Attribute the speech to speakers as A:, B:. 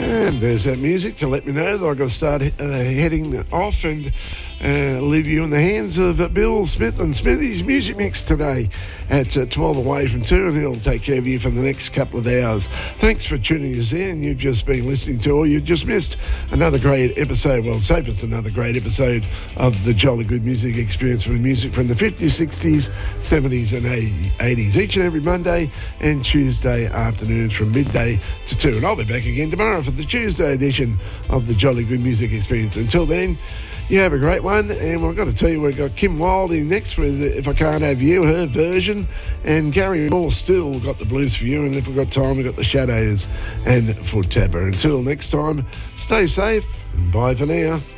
A: And there's that music to let me know that I've got to start heading off and leave you in the hands of Bill Smith and Smithy's Music Mix today at 12 away from 2, and he'll take care of you for the next couple of hours. Thanks for tuning us in. You've just been listening to, or you just missed another great episode, well, so it's another great episode of the Jolly Good Music Experience with music from the 50s, 60s, 70s and 80s, each and every Monday and Tuesday afternoons from midday to 2. And I'll be back again tomorrow for the Tuesday edition of the Jolly Good Music Experience. Until then, you have a great one, and we've got to tell you we've got Kim Wilde in next with If I Can't Have You, her version, and Gary Moore still got the blues for you, and if we've got time, we've got the Shadows and Foot Tapper. Until next time, stay safe, and bye for now.